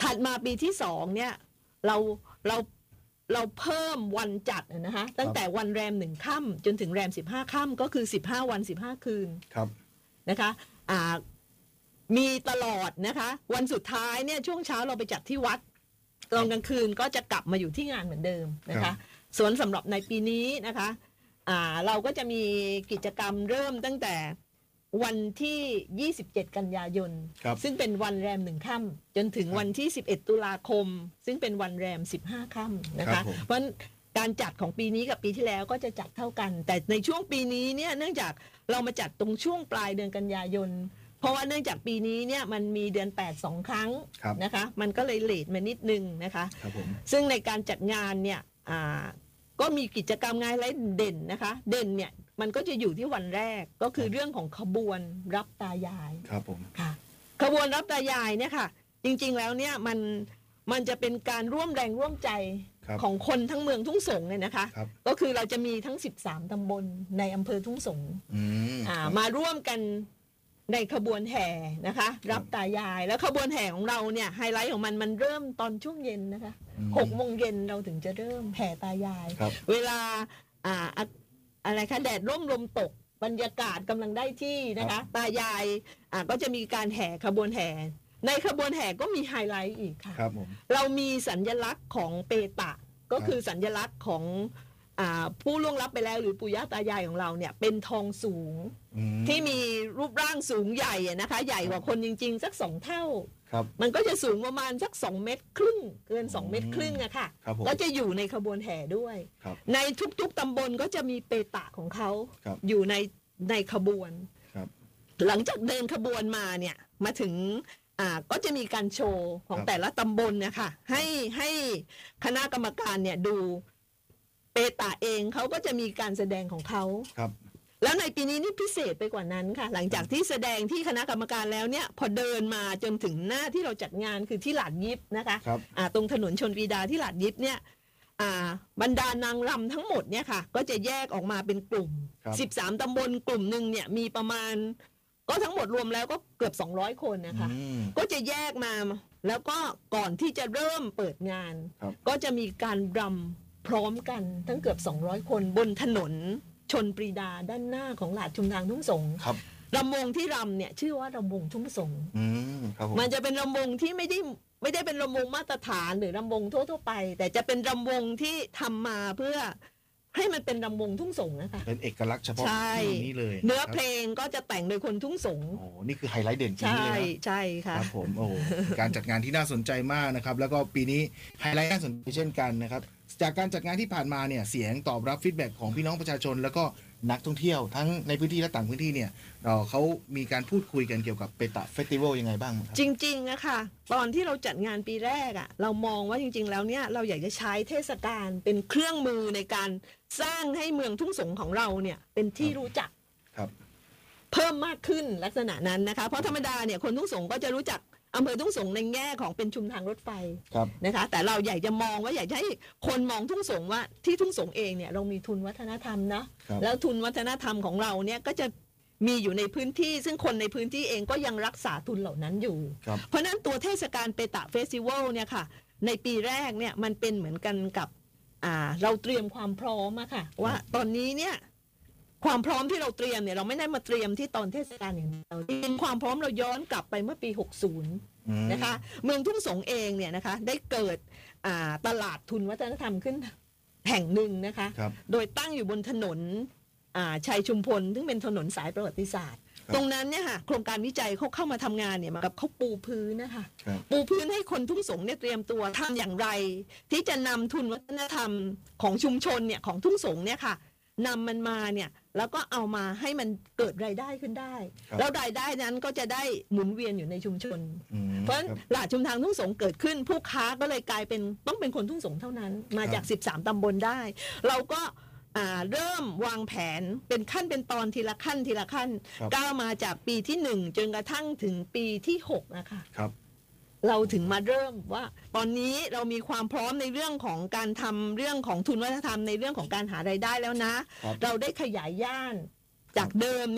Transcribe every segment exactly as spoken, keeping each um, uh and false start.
ถัดมาปีที่สองเนี่ยเราเราเราเพิ่มวันจัดนะคะตั้งแต่วันแรมหนึ่งค่ำจนถึงแรมสิบห้าค่ำก็คือสิบห้าวันสิบห้าคืนครับนะคะอ่ามีตลอดนะคะวันสุดท้ายเนี่ยช่วงเช้าเราไปจัดที่วัดตอนกลางคืนก็จะกลับมาอยู่ที่งานเหมือนเดิมนะคะส่วนสำหรับในปีนี้นะคะอ่าเราก็จะมีกิจกรรมเริ่มตั้งแต่วันที่ยี่สิบเจ็ดกันยายนซึ่งเป็นวันแรมหนึ่งค่ำจนถึงวันที่สิบเอ็ดตุลาคมซึ่งเป็นวันแรมสิบห้าค่ำนะคะเพราะการจัดของปีนี้กับปีที่แล้วก็จะจัดเท่ากันแต่ในช่วงปีนี้เนี่ยเนื่องจากเรามาจัดตรงช่วงปลายเดือนกันยายนเพราะว่าเนื่องจากปีนี้เนี่ยมันมีเดือนแปดสองครั้งนะคะมันก็เลยเลทมานิดนึงนะคะซึ่งในการจัดงานเนี่ยก็มีกิจกรรมงานอะไรเด่นนะคะเด่นเนี่ยมันก็จะอยู่ที่วันแรกก็คือเรื่องของขบวนรับตายายครับผมค่ะขบวนรับตายายเนี่ยค่ะจริงๆแล้วเนี่ยมันมันจะเป็นการร่วมแรงร่วมใจของคนทั้งเมืองทุ่งสงเนี่ยนะคะก็คือเราจะมีทั้งสิบสามตำบลในอำเภอทุ่งสงมาร่วมกันในขบวนแห่นะคะรับตายายแล้วขบวนแห่ของเราเนี่ยไฮไลท์ของมันมันเริ่มตอนช่วงเย็นนะคะหกโมงเย็นเราถึงจะเริ่มแห่ตายายเวลาอ่าอะไรคะแดดร่มลมตกบรรยากาศกำลังได้ที่นะคะตายายอ่าก็จะมีการแห่ขบวนแห่ในขบวนแห่ก็มีไฮไลท์อีกค่ะเรามีสัญลักษณ์ของเปตะก็คือสัญลักษณ์ของผู้ล่วงลับไปแล้วหรือปู่ย่าตายายของเราเนี่ยเป็นทองสูงที่มีรูปร่างสูงใหญ่นะคะใหญ่กว่าคนจริงๆสักสองเท่ามันก็จะสูงประมาณสักสองเมตรครึ่งเกินสองเมตรครึ่งอะค่ะก็จะอยู่ในขบวนแห่ด้วยในทุกๆตำบลก็จะมีเปตะของเขาอยู่ในในขบวนหลังจากเดินขบวนมาเนี่ยมาถึงอ่าก็จะมีการโชว์ของแต่ละตำบลนะคะให้ให้คณะกรรมการเนี่ยดูเปตะเองเขาก็จะมีการแสดงของเขาครับแล้วในปีนี้นี่พิเศษไปกว่านั้นค่ะหลังจากที่แสดงที่คณะกรรมการแล้วเนี่ยพอเดินมาจนถึงหน้าที่เราจัดงานคือที่หลาดยิบนะคะอ่าตรงถนนชลปรีดาที่หลาดยิบเนี่ยอ่าบรรดานางรำทั้งหมดเนี่ยค่ะก็จะแยกออกมาเป็นกลุ่มสิบสามตำบลกลุ่มหนึ่งเนี่ยมีประมาณก็ทั้งหมดรวมแล้วก็เกือบสองร้อยคนนะคะก็จะแยกมาแล้วก็ก่อนที่จะเริ่มเปิดงานก็จะมีการรำพร้อมกันทั้งเกือบสองร้อยคนบนถนนชลปรีดาด้านหน้าของหลาดชุมทางทุ่งสงรำวงที่รำเนี่ยชื่อว่ารำวงทุ่งสงมันจะเป็นรำวงที่ไม่ได้ไม่ได้เป็นรำวงมาตรฐานหรือรำวงทั่วๆไปแต่จะเป็นรำวงที่ทำมาเพื่อให้มันเป็นรำวงทุ่งสงนะคะเป็นเอกลักษณ์เฉพาะที่นี่เลยเนื้อเพลงก็จะแต่งโดยคนทุ่งสงโอ้นี่คือไฮไลท์เด่นจริงเลยนะใช่ค่ะครับผมโอ้การจัดงานที่น่าสนใจมากนะครับแล้วก็ปีนี้ไฮไลท์น่าสนใจเช่นกันนะครับจากการจัดงานที่ผ่านมาเนี่ยเสียงตอบรับฟีดแบ็กของพี่น้องประชาชนแล้วก็นักท่องเที่ยวทั้งในพื้นที่และต่างพื้นที่เนี่ยเราเขามีการพูดคุยกันเกี่ยวกับเปตะเฟสติวัลยังไงบ้างครับจริงๆนะคะตอนที่เราจัดงานปีแรกอะเรามองว่าจริงๆแล้วเนี่ยเราอยากจะใช้เทศกาลเป็นเครื่องมือในการสร้างให้เมืองทุ่งสงของเราเนี่ยเป็นที่รู้จักครับเพิ่มมากขึ้นลักษณะนั้นนะคะเพราะธรรมดาเนี่ยคนทุ่งสงก็จะรู้จักอำเภอทุ่งสงในแง่ของเป็นชุมทางรถไฟนะคะแต่เราอยากจะมองว่าอยากให้คนมองทุ่งสงว่าที่ทุ่งสงเองเนี่ยเรามีทุนวัฒนธรรมนะแล้วทุนวัฒนธรรมของเราเนี่ยก็จะมีอยู่ในพื้นที่ซึ่งคนในพื้นที่เองก็ยังรักษาทุนเหล่านั้นอยู่เพราะนั้นตัวเทศกาลเปตะเฟสติวัลเนี่ยค่ะในปีแรกเนี่ยมันเป็นเหมือนกันกับอ่าเราเตรียมความพร้อมอะค่ะว่าตอนนี้เนี่ยความพร้อมที่เราเตรียมเนี่ยเราไม่ได้มาเตรียมที่ตอนเทศกาลอย่างเดียวเป็นความพร้อมเราย้อนกลับไปเมื่อปีหกสิบนะคะเมืองทุ่งสงเองเนี่ยนะคะได้เกิดตลาดทุนวัฒนธรรมขึ้นแห่งหนึ่งนะคะโดยตั้งอยู่บนถนนชัยชุมพลซึ่งเป็นถนนสายประวัติศาสตร์ตรงนั้นเนี่ยค่ะโครงการวิจัยเขาเข้ามาทำงานเนี่ยมากับเขาปูพื้นนะคะปูพื้นให้คนทุ่งสงเนี่ยเตรียมตัวทำอย่างไรที่จะนำทุนวัฒนธรรมของชุมชนเนี่ยของทุ่งสงเนี่ยค่ะนำมันมาเนี่ยแล้วก็เอามาให้มันเกิดรายได้ขึ้นได้แล้วรายได้นั้นก็จะได้หมุนเวียนอยู่ในชุมชนเพราะฉะนั้นหลาดชุมทางทุ่งสงเกิดขึ้นผู้ค้าก็เลยกลายเป็นต้องเป็นคนทุ่งสงเท่านั้นมาจากสิบสามตำบลได้เราก็เริ่มวางแผนเป็นขั้นเป็นตอนทีละขั้นทีละขั้นก้าวมาจากปีที่หนึ่งจนกระทั่งถึงปีที่หกนะคะเราถึงมาเริ่มว่าตอนนี้เรามีความพร้อมในเรื่องของการทำเรื่องของทุนวัฒนธรรมในเรื่องของการหารายได้แล้วนะเราได้ขยายย่านจากเดิมเนี่ย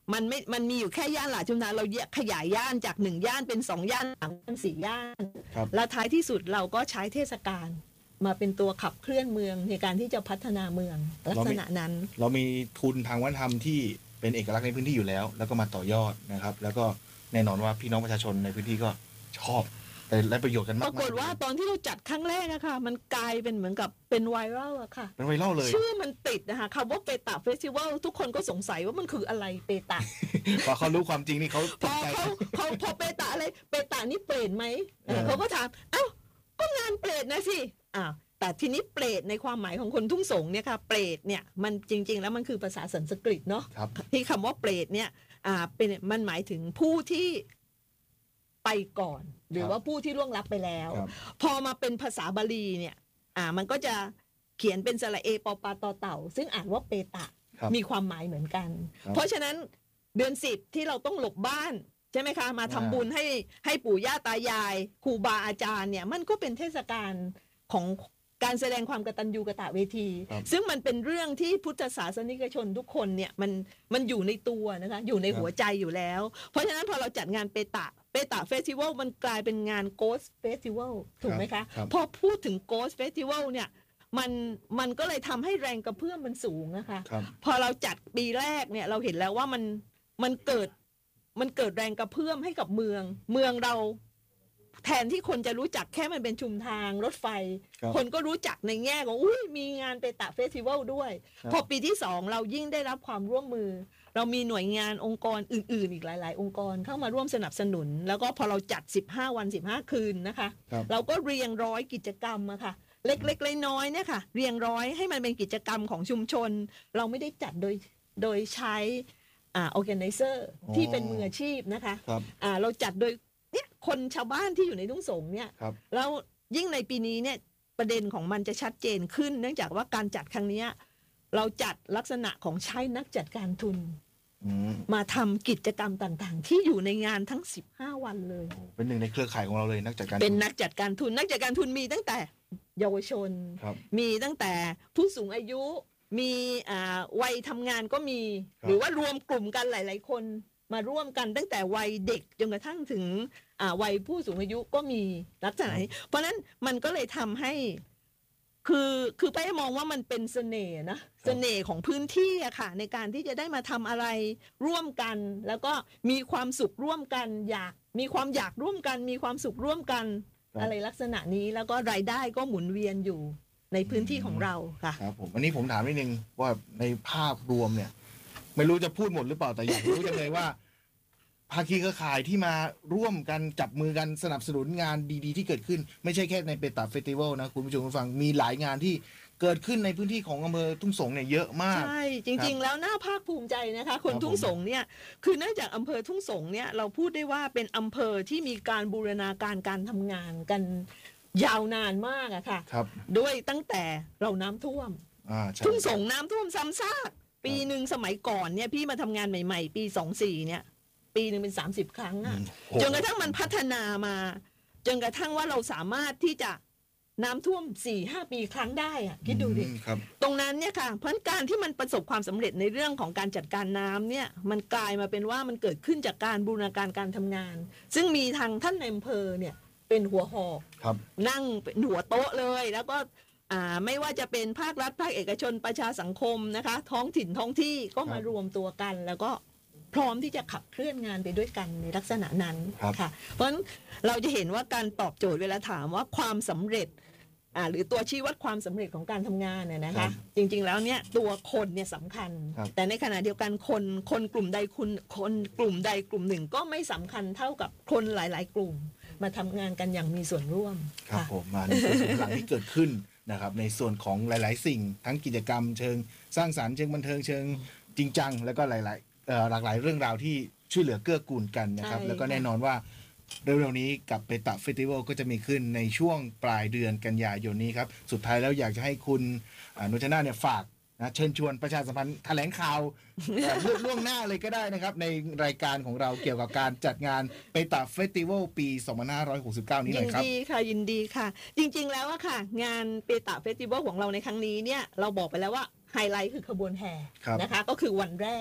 มันไม่มันมีอยู่แค่ย่านหลาชุมทางเราขยายย่านจากหนึ่งย่านเป็นสองย่านสามย่านสี่ย่านแล้วท้ายที่สุดเราก็ใช้เทศกาลมาเป็นตัวขับเคลื่อนเมืองในการที่จะพัฒนาเมืองลักษณะนั้นเรามีทุนทางวัฒนธรรมที่เป็นเอกลักษณ์ในพื้นที่อยู่แล้วแล้วก็มาต่อยอดนะครับแล้วก็แน่นอนว่าพี่น้องประชาชนในพื้นที่ก็ชอบแต่ได้ประโยชน์กันมากปรากฏว่าตอนที่เราจัดครั้งแรกอะค่ะมันกลายเป็นเหมือนกับเป็นไวรัลอะค่ะเป็นไวรัลเลยชื่อมันติดนะคะคำว่าเปตาเฟสติวัลทุกคนก็สงสัยว่ามันคืออะไรเปตาพอเขารู้ความจริงนี่เขาพอเขาเขาพอเปตาอะไรเปตานี่เปรตไหมเขาก็ถามเอ้าก็งานเปรตนะสิอ้าวแต่ทีนี้เปรตในความหมายของคนทุ่งสงเนี่ยค่ะเปรตเนี่ยมันจริงๆแล้วมันคือภาษาสันสกฤตเนาะที่คำว่าเปรตเนี่ยอ่าเป็นมันหมายถึงผู้ที่ไปก่อนหรือว่าผู้ที่ล่วงลับไปแล้วพอมาเป็นภาษาบาลีเนี่ยอ่ามันก็จะเขียนเป็นสระเอปอปาตอเต่าซึ่งอ่านว่าเปตะมีความหมายเหมือนกันเพราะฉะนั้นเดือนสิบที่เราต้องหลบบ้านใช่ไหมคะมาทำบุญให้ให้ปู่ย่าตายายครูบาอาจารย์เนี่ยมันก็เป็นเทศกาลของการแสดงความกตัญญูกตเวทีซึ่งมันเป็นเรื่องที่พุทธศาสนิกชนทุกคนเนี่ยมันมันอยู่ในตัวนะคะอยู่ในหัวใจอยู่แล้วเพราะฉะนั้นพอเราจัดงานเปตะเปตะเฟสติวัลมันกลายเป็นงานโกสเฟสติวัลถูกไหมคะพอพูดถึงโกสเฟสติวัลเนี่ยมันมันก็เลยทำให้แรงกระเพื่อมมันสูงนะคะพอเราจัดปีแรกเนี่ยเราเห็นแล้วว่ามันมันเกิดมันเกิดแรงกระเพื่อมให้กับเมืองเมืองเราแทนที่คนจะรู้จักแค่มันเป็นชุมทางรถไฟคนก็รู้จักในแง่ของอุ้ยมีงานเปตะเฟสติวัลด้วยพอปีที่สองเรายิ่งได้รับความร่วมมือเรามีหน่วยงานองค์กรอื่นๆอีกหลายๆองค์กรเข้ามาร่วมสนับสนุนแล้วก็พอเราจัดสิบห้าวันสิบห้าคืนนะคะเราก็เรียงร้อยกิจกรรมอะค่ะเล็กๆน้อยๆเนี่ยค่ะเรียงร้อยให้มันเป็นกิจกรรมของชุมชนเราไม่ได้จัดโดยโดยใช้อ่า organizer ที่เป็นมืออาชีพนะคะอ่าเราจัดโดยเนี่ยคนชาวบ้านที่อยู่ในทุ่งสงเนี่ยแล้วยิ่งในปีนี้เนี่ยประเด็นของมันจะชัดเจนขึ้นเนื่องจากว่าการจัดครั้งนี้เราจัดลักษณะของใช้นักจัดการทุนมาทำกิจกรรมต่างๆที่อยู่ในงานทั้งสิบห้าวันเลยเป็นหนึ่งในเครือข่ายของเราเลยนักจัดการเป็นนักจัดการทุนนักจัดการทุนมีตั้งแต่เยาวชนมีตั้งแต่ผู้สูงอายุมีวัยทำงานก็มีหรือว่ารวมกลุ่มกันหลายๆคนมาร่วมกันตั้งแต่วัยเด็กจนกระทั่งถึงวัยผู้สูงอายุก็มีลักษณะนี้เพราะนั้นมันก็เลยทำให้คือคือไปมองว่ามันเป็นเสน่ห์นะเสน่ห์ของพื้นที่อะค่ะในการที่จะได้มาทำอะไรร่วมกันแล้วก็มีความสุขร่วมกันอยากมีความอยากร่วมกันมีความสุขร่วมกันอะไรลักษณะนี้แล้วก็รายได้ก็หมุนเวียนอยู่ในพื้นที่ของเราค่ะครับผมอันนี้ผมถามนิดนึงว่าในภาพรวมเนี่ยไม่รู้จะพูดหมดหรือเปล่าแต่อยากรู้จังเลยว่าภาคีเครือข่ายที่มาร่วมกันจับมือกันสนับสนุนงานดีๆที่เกิดขึ้นไม่ใช่แค่ในเปตาเฟสติวัลนะคุณผู้ชมผู้ฟังมีหลายงานที่เกิดขึ้นในพื้นที่ของอำเภอทุ่งสงเนี่ยเยอะมากใช่จริงๆแล้วน่าภาคภูมิใจนะคะคนทุ่งสงเนี่ยคือเนื่องจากอำเภอทุ่งสงเนี่ยเราพูดได้ว่าเป็นอำเภอที่มีการบูรณาการการทำงานกันยาวนานมากอะค่ะด้วยตั้งแต่เราน้ำท่วมทุ่งสงน้ำท่วมซ้ำซากปีหนึ่งสมัยก่อนเนี่ยพี่มาทำงานใหม่ๆปีสองสี่เนี่ยปีหนึ่งเป็นสามสิบครั้งอะจนกระทั่งมันพัฒนามาจนกระทั่งว่าเราสามารถที่จะน้ำท่วมสี่ห้าปีครั้งได้อะคิดดูดิตรงนั้นเนี่ยค่ะเพราะการที่มันประสบความสำเร็จในเรื่องของการจัดการน้ำเนี่ยมันกลายมาเป็นว่ามันเกิดขึ้นจากการบูรณาการการทำงานซึ่งมีทางท่านในอำเภอเนี่ยเป็นหัวหอกนั่งเป็นหัวโต๊ะเลยแล้วก็อ่าไม่ว่าจะเป็นภาครัฐภาคเอกชนประชาสังคมนะคะท้องถิ่นท้องที่ก็มารวมตัวกันแล้วก็พร้อมที่จะขับเคลื่อนงานไปด้วยกันในลักษณะนั้นค่ะเพราะฉะนั้นเราจะเห็นว่าการตอบโจทย์เวลาถามว่าความสำเร็จอ่าหรือตัวชี้วัดความสำเร็จของการทำงานเนี่ยนะคะจริงๆแล้วเนี่ยตัวคนเนี่ยสำคัญแต่ในขณะเดียวกันคนคนกลุ่มใดคุณคนกลุ่มใดกลุ่มหนึ่งก็ไม่สำคัญเท่ากับคนหลายๆกลุ่มมาทำงานกันอย่างมีส่วนร่วมครับผมมาในส่วนของหลังที่เกิดขึ้นนะครับในส่วนของหลายๆสิ่งทั้งกิจกรรมเชิงสร้างสรรค์เชิงบันเทิงเชิงจริงจังแล้วก็หลายๆหลากหลายเรื่องราวที่ช่วยเหลือเกื้อกูลกันนะครับแล้วก็แน่นอนว่าเร็วๆนี้กับเปตาเฟสติวัลก็จะมีขึ้นในช่วงปลายเดือนกันยายนนี้ครับสุดท้ายแล้วอยากจะให้คุณนุชนาเนี่ยฝากนะเชิญชวนประชาสัมพันธ์แถลงข่าวล่วงหน้าเลยก็ได้นะครับในรายการของเราเกี่ยวกับการจัดงานเปตาเฟสติวัลปีสองพันห้าร้อยหกสิบเก้านี้เลยครับยินดีค่ะยินดีค่ะจริงๆแล้วอะค่ะงานเปตาเฟสติวัลของเราในครั้งนี้เนี่ยเราบอกไปแล้วว่าไฮไลท์คือขบวนแห่นะคะก็คือวันแรก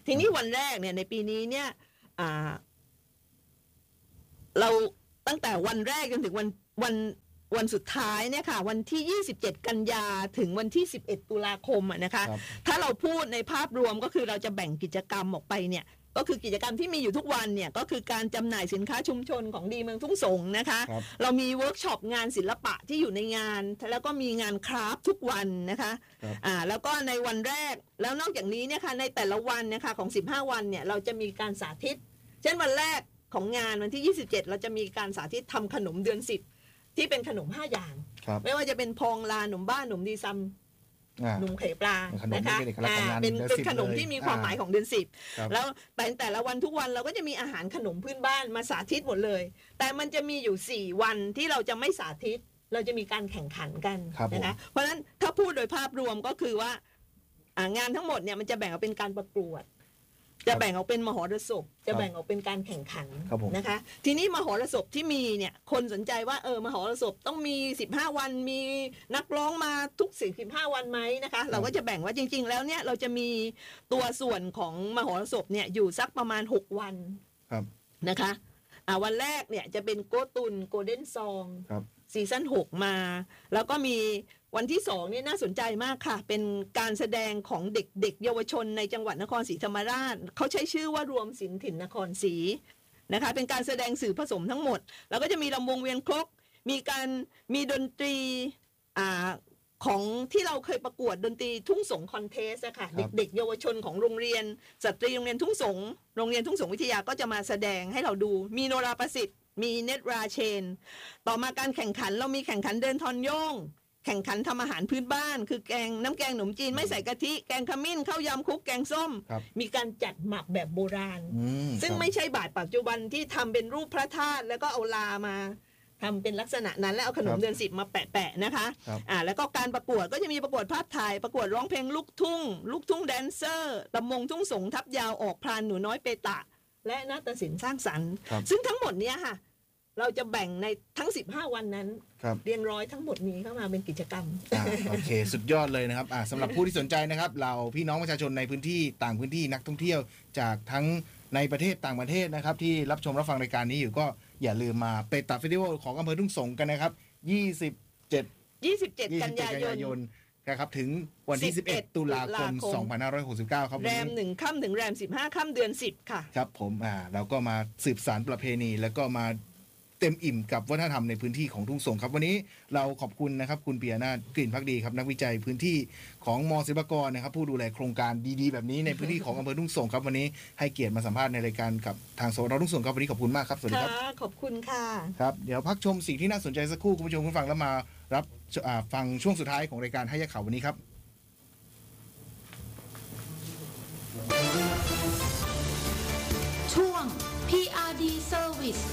ทีนี้วันแรกเนี่ยในปีนี้เนี่ยเราตั้งแต่วันแรกจนถึงวันวันวันสุดท้ายเนี่ยค่ะวันที่ยี่สิบเจ็ดกันยาถึงวันที่สิบเอ็ดตุลาคมอ่ะนะคะถ้าเราพูดในภาพรวมก็คือเราจะแบ่งกิจกรรมออกไปเนี่ยก็คือกิจกรรมที่มีอยู่ทุกวันเนี่ยก็คือการจำหน่ายสินค้าชุมชนของดีเมืองทุ่งสงนะคะเรามีเวิร์กช็อปงานศิลปะที่อยู่ในงานแล้วก็มีงานคราฟทุกวันนะคะอ่าแล้วก็ในวันแรกแล้วนอกจากนี้เนี่ยค่ะในแต่ละวันนะคะของสิบห้าวันเนี่ยเราจะมีการสาธิตเช่นวันแรกของงานวันที่ยี่สิบเจ็ดเราจะมีการสาธิตทำขนมเดือนสิบที่เป็นขนมห้าอย่างไม่ว่าจะเป็นพองลาหนมบ้านหนมดีซัมหนมไข่ปลานะคะเป็นเป็นขนมที่มีความหมายของเดือนสิบแล้วแต่แต่ละวันทุกวันเราก็จะมีอาหารขนมพื้นบ้านมาสาธิตหมดเลยแต่มันจะมีอยู่สี่วันที่เราจะไม่สาธิตเราจะมีการแข่งขันกันนะคะเพราะฉะนั้นถ้าพูดโดยภาพรวมก็คือว่างานทั้งหมดเนี่ยมันจะแบ่งออกเป็นการประกวดจะแบ่งออกเป็นมหรสพจะแบ่งออกเป็นการแข่งขันนะคะทีนี้มหรสพที่มีเนี่ยคนสนใจว่าเออมหรสพต้องมีสิบห้าวันมีนักร้องมาทุกสิบห้าวันไหมนะคะเราก็จะแบ่งว่าจริงๆแล้วเนี่ยเราจะมีตัวส่วนของมหรสพเนี่ยอยู่สักประมาณหกวันนะคะอ่าวันแรกเนี่ยจะเป็นโกตุนโกลเด้นซองซีซั่นหกมาแล้วก็มีวันที่สองนี่น่าสนใจมากค่ะเป็นการแสดงของเด็กๆเยาวชนในจังหวัดนครศรีธรรมราชเขาใช้ชื่อว่ารวมศิลป์ถิ่นนครศรีนะคะเป็นการแสดงสื่อผสมทั้งหมดแล้วก็จะมีลำวงเวียนครกมีการมีดนตรีอ่าของที่เราเคยประกวดดนตรีทุ่งสงคอนเทสอะค่ะเด็กๆเยาวชนของโรงเรียนสตรีโรงเรียนทุ่งสงโรงเรียนทุ่งสงวิทยาก็จะมาแสดงให้เราดูมีโนราประสิทธิ์มีเนตราเชนต่อมาการแข่งขันเรามีแข่งขันเดินทอนโยงแข่งขันทำอาหารพื้นบ้านคือแกงน้ำแกงขนมจีนไม่ใส่กะทิแกงขมิ้นข้าวยำคลุกแกงส้มมีการจัดหมักแบบโบราณซึ่งไม่ใช่บาทปัจจุบันที่ทำเป็นรูปพระธาตุแล้วก็เอาลามาทำเป็นลักษณะนั้นแล้วเอาขนมเดือนสิบมาแปะๆนะคะอ่าแล้วก็การประกวดก็จะมีประกวดภาพถ่ายประกวดร้องเพลงลูกทุ่งลูกทุ่งแดนเซอร์ตำมงทุ่งสงทับยาวออกพรานหนูน้อยเปตะและนาฏศิลป์สร้างสรรค์ซึ่งทั้งหมดเนี้ยค่ะเราจะแบ่งในทั้งสิบห้าวันนั้นเรียงร้อยทั้งหมดนี้เข้ามาเป็นกิจกรรมโอเคสุดยอดเลยนะครับสำหรับผู้ที่สนใจนะครับเราพี่น้องประชาชนในพื้นที่ต่างพื้นที่นักท่องเที่ยวจากทั้งในประเทศต่างประเทศนะครับที่รับชมรับฟังรายการนี้อยู่ก็อย่าลืมมาเปตาเฟสติวัลของอำเภอทุ่งสงกันนะครับยี่สิบเจ็ดยี่สิบเจ็ดกันยายนนะครับถึงวันที่สิบเอ็ดตุลาคมสองพันห้าร้อยหกสิบเก้าครับแรมหนึ่งค่ำถึงแรมสิบห้าค่ำเดือนสิบค่ะครับผมอ่าเราก็มาสืบสานประเพณีแล้วก็มาเต็มอิ่มกับวัฒนธรรมในพื้นที่ของทุ่งสงครับวันนี้เราขอบคุณนะครับคุณปียนาถกลิ่นภักดีครับนักวิจัยพื้นที่ของม.ศิลปากรนะครับผู้ดูแลโครงการดีๆแบบนี้ในพื้นที่ของอำเภอทุ่งสงครับวันนี้ให้เกียรติมาสัมภาษณ์ในรายการกับทางสน.ทุ่งสงครับวันนี้ขอบคุณมากครับสวัสดีครับขอบคุณค่ะครับเดี๋ยวพักชมสิ่งที่น่าสนใจสักครู่คุณผู้ชมคุณฟังแล้วมารับฟังช่วงสุดท้ายของรายการให้ยะข่าววันนี้ครับช่วง พี อาร์ ดี Service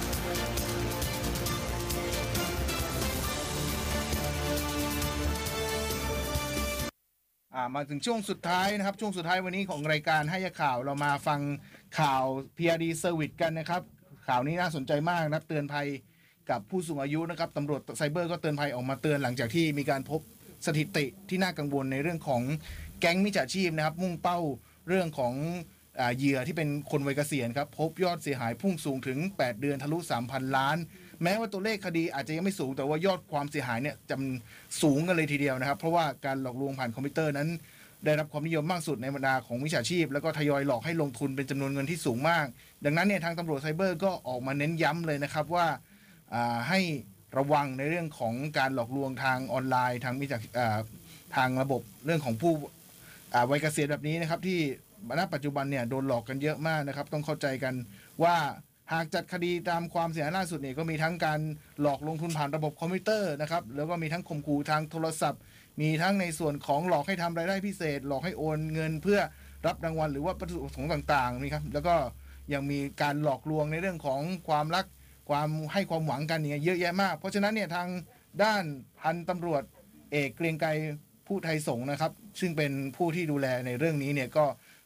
มาถึงช่วงสุดท้ายนะครับช่วงสุดท้ายวันนี้ของรายการให้ข่าวเรามาฟังข่าว พี อาร์ ดี Service กันนะครับข่าวนี้น่าสนใจมากนะเตือนภัยกับผู้สูงอายุนะครับตำรวจไซเบอร์ก็เตือนภัยออกมาเตือนหลังจากที่มีการพบสถิติที่น่ากังวลในเรื่องของแก๊งมิจฉาชีพนะครับมุ่งเป้าเรื่องของเหยื่อที่เป็นคนวัยเกษียณครับพบยอดเสียหายพุ่งสูงถึงแปดเดือนทะลุ สามพัน ล้านแม้ว่าตัวเลขคดีอาจจะยังไม่สูงแต่ว่ายอดความเสียหายเนี่ยจำสูงกันเลยทีเดียวนะครับเพราะว่าการหลอกลวงผ่านคอมพิวเตอร์นั้นได้รับความนิยมมากสุดในบรรดาของมิจฉาชีพแล้วก็ทยอยหลอกให้ลงทุนเป็นจำนวนเงินที่สูงมากดังนั้นเนี่ยทางตำรวจไซเบอร์ก็ออกมาเน้นย้ำเลยนะครับว่าให้ระวังในเรื่องของการหลอกลวงทางออนไลน์ทางมิจฉาทางระบบเรื่องของผู้วัยเกษียณแบบนี้นะครับที่ณปัจจุบันเนี่ยโดนหลอกกันเยอะมากนะครับต้องเข้าใจกันว่าหากจัดคดีตามความเสียหายล่าสุดเนี่ยก็มีทั้งการหลอกลงทุนผ่านระบบคอมพิวเตอร์นะครับแล้วก็มีทั้งข่มขู่ทางโทรศัพท์มีทั้งในส่วนของหลอกให้ทำรายได้พิเศษหลอกให้โอนเงินเพื่อรับรางวัลหรือว่าวัตถุประสงค์ต่างๆนี่ครับแล้วก็ยังมีการหลอกลวงในเรื่องของความรักความให้ความหวังกันเนี่ยเยอะแยะมากเพราะฉะนั้นเนี่ยทางด้านพันตำรวจเอกเกรียงไกรผู้ไทยสงฆ์นะครับซึ่งเป็นผู้ที่ดูแลในเรื่องนี้เนี่ยก็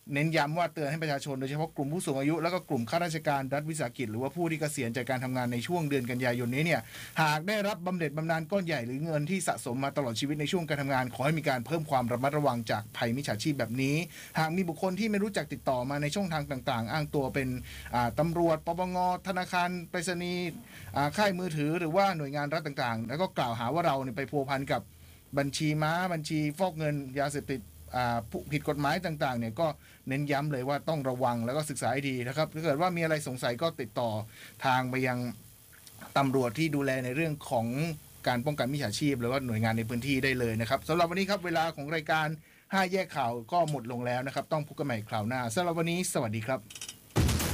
เน้นย้ำว่าเตือนให้ประชาชนโดยเฉพาะกลุ่มผู้สูงอายุแล้วก็กลุ่มข้าราชการรัฐวิสาหกิจหรือว่าผู้ที่เกษียณจากการทำงานในช่วงเดือนกันยายนนี้เนี่ยหากได้รับบำเหน็จบำนาญก้อนใหญ่หรือเงินที่สะสมมาตลอดชีวิตในช่วงการทำงานขอให้มีการเพิ่มความระมัดระวังจากภัยมิจฉาชีพแบบนี้หากมีบุคคลที่ไม่รู้จักติดต่อมาในช่องทางต่างๆอ้างตัวเป็นตำรวจปปงธนาคารไปรษณีย์ค่ายมือถือหรือว่าหน่วยงานรัฐต่างๆแล้วก็กล่าวหาว่าเราเนี่ยไปพัวพันกับบัญชีม้าบัญชีฟอกเงินยาเสพติดผิดกฎหมายต่างๆเนี่ยก็เน้นย้ำเลยว่าต้องระวังแล้วก็ศึกษาให้ดีนะครับถ้าเกิดว่ามีอะไรสงสัยก็ติดต่อทางไปยังตำรวจที่ดูแลในเรื่องของการป้องกันมิจฉาชีพหรือว่าหน่วยงานในพื้นที่ได้เลยนะครับสำหรับวันนี้ครับเวลาของรายการห้าแยกข่าวก็หมดลงแล้วนะครับต้องพบกันใหม่คราวหน้าสำหรับวันนี้สวัสดีครับ